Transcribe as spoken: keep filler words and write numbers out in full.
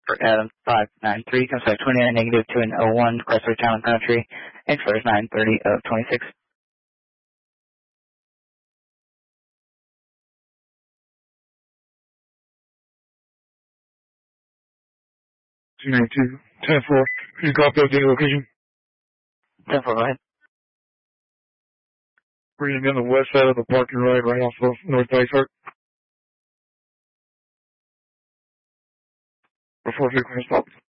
for Adam five nine three, comes back twenty-nine negative to an oh one, Chrysler Town Country, and first nine thirty of twenty-six. two ninety-two, ten four, can you copy update location? ten four, go ahead. We're going to be on the west side of the parking lot right off of North Dysart. Before frequent stop.